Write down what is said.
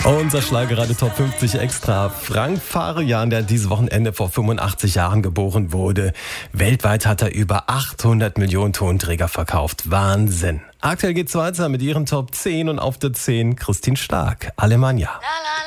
Unser Schlagerradio Top 50 Extra. Frank Farian, der dieses Wochenende vor 85 Jahren geboren wurde. Weltweit hat er über 800 Millionen Tonträger verkauft. Wahnsinn. Aktuell geht's weiter mit ihren Top 10 und auf der 10 Christine Stark, Alemannia. La, la.